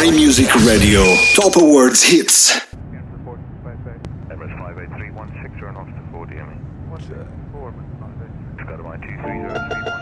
My Music Radio. Top Awards hits. Emirates 58316, turn off to 4 DME. 4, Skyline 23031.